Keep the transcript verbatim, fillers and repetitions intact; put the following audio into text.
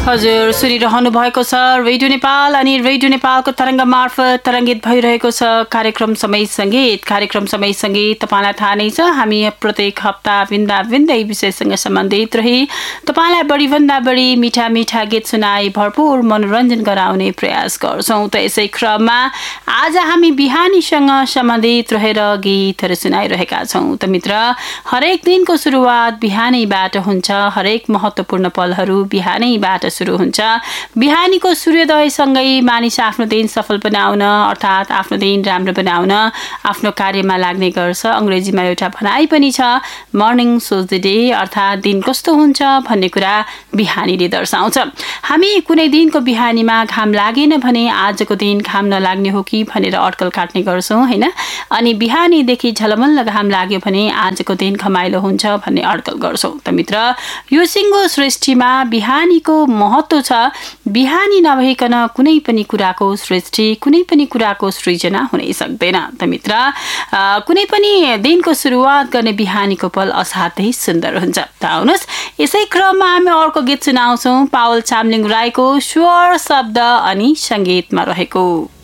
हजुर सुनिरहनु भएको छ रेडियो नेपाल अनि रेडियो नेपालको तरंग मार्फत तरंगित भइरहेको छ कार्यक्रम समय संगीत। कार्यक्रम समय संगीत तपाईलाई थाहा नै छ हामी प्रत्येक हप्ता भिन्दा भिन्दै विषयसँग सम्बन्धित रही तपाईलाई बढी भन्दा बढी मिठा मिठा गीत सुनाई भरपूर मनोरञ्जन गराउने प्रयास गर्छौं। त यसै क्रममा आज हामी बिहानीसँग सम्बन्धित रहेर गीतहरू सुनाइरहेका छौं। त मित्र हरेक दिनको सुरुवात बिहानैबाट हुन्छ, हरेक महत्त्वपूर्ण पलहरू बिहानैबाट सुरु हुन्छ। बिहानीको सूर्योदयसँगै मानिस आफ्नो दिन सफल बनाउन अर्थात् आफ्नो दिन राम्रो बनाउन आफ्नो कार्यमा लाग्ने गर्छ। अंग्रेजीमा एउटा भनाइ पनि छ मर्निङ सोज द डे अर्थात् दिन कस्तो हुन्छ भन्ने कुरा बिहानीले दर्शाउँछ। हामी कुनै दिनको बिहानीमा घाम लागेन भने आजको दिन घाम नलाग्ने हो कि भनेर अड्कल काट्ने गर्छौं हैन। अनि बिहानीदेखि झलमल्ल घाम लाग्यो भने आजको दिन घमाइलो हुन्छ भन्ने अड्कल गर्छौं। त मित्र यो सिंगो सृष्टिमा बिहानीको महत्व छ। बिहानी नभइकन कुनै पनि कुराको सृष्टि कुनै पनि कुराको सृजना हुनै सक्दैन। त मित्र कुनै पनि दिनको सुरुवात गर्ने बिहानीको पल असाध्यै सुन्दर हुन्छ। त आउनुस् यसै क्रममा हामी अर्को गीत सुनाउँछौं पावल चामलिङ राईको स्वर शब्द अनि संगीतमा रहेको।